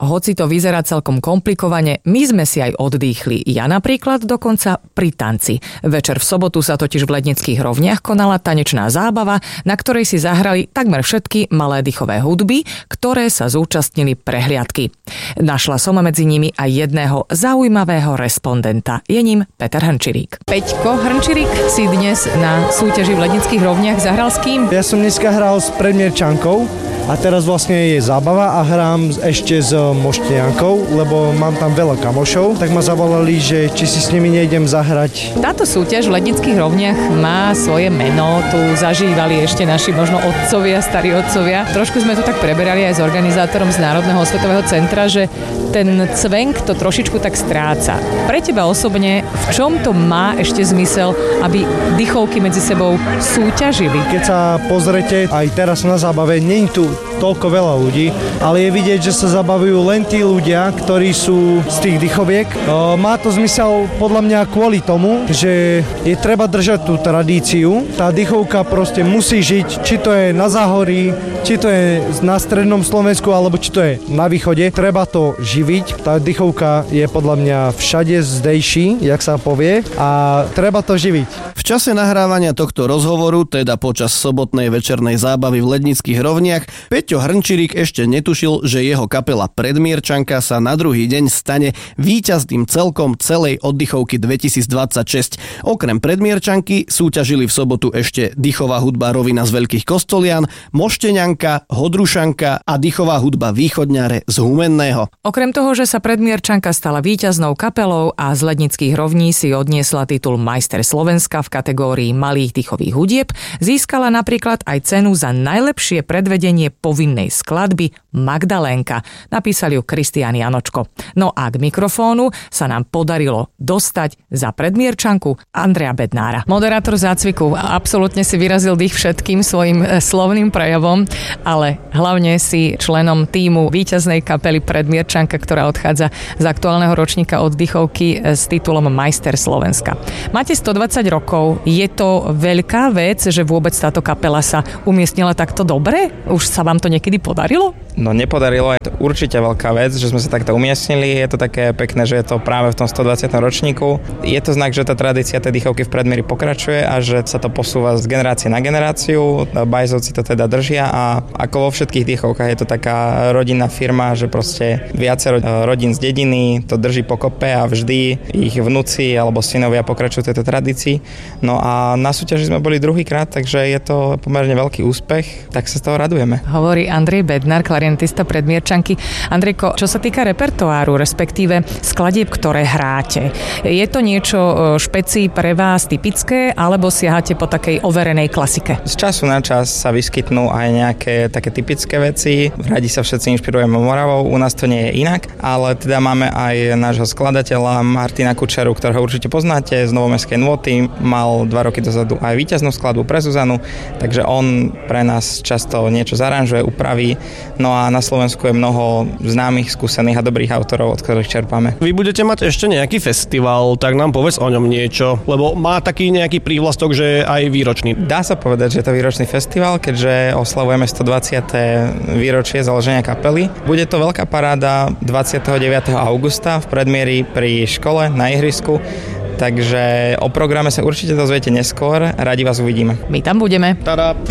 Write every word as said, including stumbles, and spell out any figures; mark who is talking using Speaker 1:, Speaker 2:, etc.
Speaker 1: hoci to vyzerá celkom komplikovane, my sme si aj oddychli. Ja napríklad dokonca pri tanci. Večer v sobotu sa totiž v Lednických Rovniach konala tanečná zábava, na ktorej si zahrali takmer všetky malé dýchové hudby, ktoré sa zúčastnili prehliadky. Našla som medzi nimi aj jedného zaujímavého respondenta. Je ním Peter Hrnčirík. Peťko Hrnčirík si dnes na súťaži v Lednických Rovniach zahral s kým?
Speaker 2: Ja som dneska hral s Predmierčankou a teraz vlastne je zábava a hrám ešte s Mošteniankou, lebo mám tam veľa kamošov, tak ma zavolali, že či si s nimi nejdem zahrať.
Speaker 1: Táto súťaž v Lednických Rovniach má svoje meno, tu zažívali ešte naši možno otcovia, starí otcovia. Trošku sme to tak preberali aj s organizátorom z Národného osvetového centra, že ten cvenk to trošičku tak stráca. Pre teba osobne, v čom to má ešte zmysel, aby dychovky medzi sebou súťažili?
Speaker 2: Keď sa pozrete, aj teraz na zábave, nie je tu toľko veľa ľudí, ale je vidieť, že sa zabavujú len tí ľudia, ktorí sú z tých dychoviek. Má to zmysel podľa mňa kvôli tomu, že je treba držať tú tradíciu. Tá dychovka proste musí žiť, či to je na Záhorí, či to je na strednom Slovensku, alebo či to je na východe. Treba to živiť. Tá dychovka je podľa mňa všade zdejší, jak sa povie, a treba to živiť.
Speaker 3: V čase nahrávania tohto rozhovoru, teda počas sobotnej večernej zábavy v Lednických Rovniach, Peťo Hrnčirík ešte netušil, že jeho kapela Predmierčanka sa na druhý deň stane víťazným celkom celej oddychovky dvetisícdvadsaťšesť. Okrem Predmierčanky súťažili v sobotu ešte dychová hudba Rovina z Veľkých Kostolian, Moštenianka, Hodrušanka a dychová hudba Východňare z Humenného.
Speaker 1: Okrem toho, že sa Predmierčanka stala víťaznou kapelou a z Lednických Rovní si odniesla titul Majster Slovenska v kategórii malých dychových hudieb, získala napríklad aj cenu za najlepšie predvedenie povinnej skladby Magdalénka. Napísal ju Kristián Janočko. No a k mikrofónu sa nám podarilo dostať za Predmierčanku Andreja Bednára. Moderátor Zácviku absolútne si vyrazil dých všetkým svojim slovným prejavom, ale hlavne si členom tímu víťaznej kapely Predmierčanka, ktorá odchádza z aktuálneho ročníka oddychovky s titulom Majster Slovenska. Máte stodvadsať rokov. Je to veľká vec, že vôbec táto kapela sa umiestnila takto dobre? Už sa vám to niekedy podarilo?
Speaker 4: No nepodarilo, je to určite veľká vec, že sme sa takto umiestnili. Je to také pekné, že je to práve v tom stodvadsiatom ročníku. Je to znak, že tá tradícia tej dychovky v Predmieri pokračuje a že sa to posúva z generácie na generáciu. Bajzovci to teda držia a ako vo všetkých dychovkách je to taká rodinná firma, že proste viacero rodín z dediny to drží pokope a vždy ich vnúci alebo synovia pokračujú tejto tradícii. No a na súťaži sme boli druhýkrát, takže je to pomerne veľký úspech, tak sa z toho radujeme.
Speaker 1: Hovorí Andrej Bednár, klarientista Predmierčanky. Andrejko, čo sa týka repertoáru, respektíve skladieb, ktoré hráte, je to niečo špecií pre vás typické, alebo siahate po takej overenej klasike?
Speaker 4: Z času na čas sa vyskytnú aj nejaké také typické veci. Radi sa všetci inšpirujeme Moravou, u nás to nie je inak, ale teda máme aj nášho skladateľa Martina Kučeru, ktorého určite poznáte z Novomestskej nôty, mal dva roky dozadu aj víťaznú skladbu pre Zuzanu, takže on pre nás často niečo zaranžuje, upraví. No a na Slovensku je mnoho známych, skúsených a dobrých autorov, od ktorých čerpáme.
Speaker 3: Vy budete mať ešte nejaký festival, tak nám povedz o ňom niečo, lebo má taký nejaký prívlastok, že je aj výročný.
Speaker 4: Dá sa povedať, že je to výročný festival, keďže oslavujeme stodvadsiate výročie založenia kapely. Bude to veľká paráda dvadsiateho deviateho augusta v Predmieri pri škole na ihrisku. Takže o programe sa určite dozviete neskôr. Radi vás uvidíme.
Speaker 1: My tam budeme.
Speaker 3: Tada.